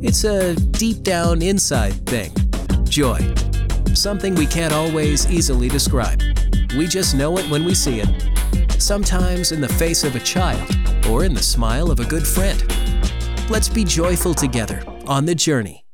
It's a deep down inside thing. Joy. Something we can't always easily describe. We just know it when we see it. Sometimes in the face of a child or in the smile of a good friend. Let's be joyful together on the journey.